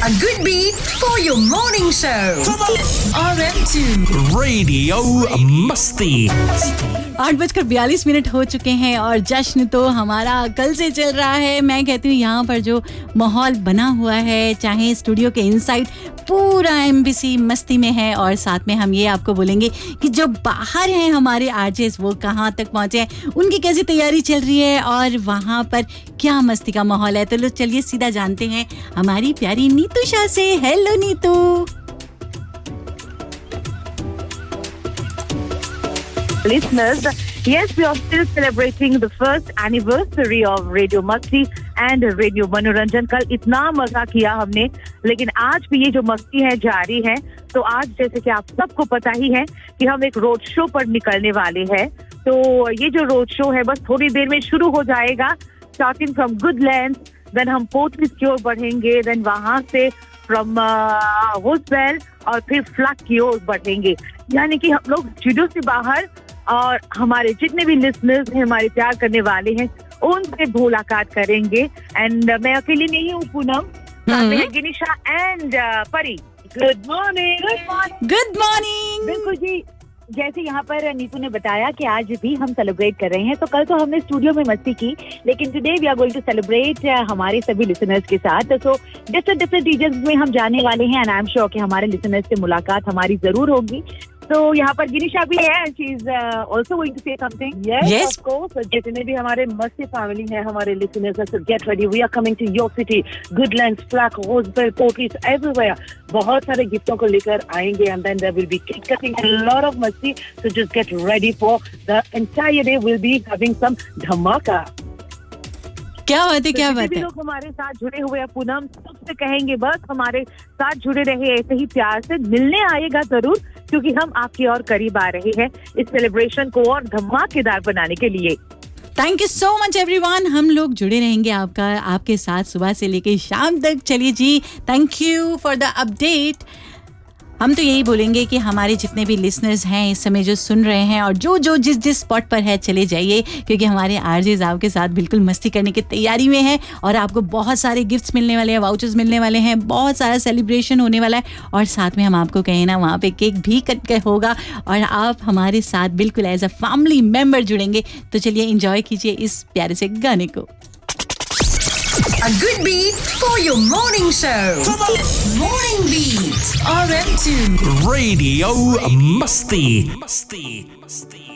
A good beat for your morning show. RM2 Radio Masti. 8:42 हो चुके हैं और जश्न तो हमारा कल से चल रहा है। मैं कहती हूँ यहाँ पर जो माहौल बना हुआ है, चाहे स्टूडियो के इनसाइड पूरा एमबीसी मस्ती में है, और साथ में हम ये आपको बोलेंगे कि जो बाहर हैं हमारे आरजेस वो कहाँ तक पहुँचे हैं, उनकी कैसी तैयारी चल रही है और वहाँ पर क्या मस्ती का माहौल है। तो लो चलिए सीधा जानते हैं हमारी प्यारी नीतू शाह से। Hello Neetu. Listeners, yes, we are still celebrating the first anniversary of Radio Masti and Radio Manoranjan. कल इतना मजा किया हमने, लेकिन आज भी ये जो मस्ती है जारी है। तो आज जैसे कि आप सबको पता ही है कि हम एक रोड शो पर निकलने वाले हैं। तो ये जो रोड शो है बस थोड़ी देर में शुरू हो जाएगा। स्टार्टिंग फ्रॉम गुडलैंड, देन हम पोर्टलिस की ओर बढ़ेंगे, देन वहां से फ्रॉम होस्टवेल और फिर फ्लैग की ओर बढ़ेंगे। यानी कि हम लोग स्टूडियो से बाहर और हमारे जितने भी लिसनर्स हैं, हमारे प्यार करने वाले हैं, उनसे मुलाकात करेंगे। एंड मैं अकेली नहीं हूँ पूनम, साथ में गिनिशा एंड परी। Good morning. Good morning. बिल्कुल जी, जैसे यहाँ पर नीतू ने बताया कि आज भी हम सेलिब्रेट कर रहे हैं, तो कल तो हमने स्टूडियो में मस्ती की, लेकिन today we are going to celebrate हमारे सभी लिसनर्स के साथ। सो डिफरेंट रीजन्स में हम जाने वाले हैं एंड आई एम श्योर कि हमारे लिसनर्स से मुलाकात हमारी जरूर होगी। तो यहाँ पर गिरिशा भी है, she is also going to से समथिंग। Yes. ऑफ कोर्स, जितने भी हमारे मस्ती फैमिली है, हमारे listeners, get ready, we are coming to your city, Goodlands, flag, Rosebel, पोर्टलिस, everywhere. बहुत सारे गिफ्टों को लेकर आएंगे and then there will be cake cutting and lot of मस्ती। So just get ready for the entire day, will be having some धमाका। क्या बात है, क्या बात है। लोग हमारे साथ जुड़े हुए हैं पूनम, सबसे कहेंगे बस हमारे साथ जुड़े रहे, ऐसे ही प्यार से मिलने आएगा जरूर, क्योंकि हम आपके और करीब आ रहे हैं इस सेलिब्रेशन को और धमाकेदार बनाने के लिए। Thank you so much everyone. हम लोग जुड़े रहेंगे आपके साथ सुबह से लेकर शाम तक। चलिए जी, thank you for the update. हम तो यही बोलेंगे कि हमारे जितने भी लिसनर्स हैं इस समय जो सुन रहे हैं और जो जिस स्पॉट पर है, चले जाइए, क्योंकि हमारे आरजेस आपके साथ बिल्कुल मस्ती करने की तैयारी में है और आपको बहुत सारे गिफ्ट्स मिलने वाले हैं, वाउचर्स मिलने वाले हैं, बहुत सारा सेलिब्रेशन होने वाला है, और साथ में हम आपको कहें ना वहाँ पे केक भी कट के होगा और आप हमारे साथ बिल्कुल एज अ फैमिली मेम्बर जुड़ेंगे। तो चलिए एंजॉय कीजिए इस प्यारे से गाने को। A good beat for your morning show. Morning Beat RM2 Radio Masti.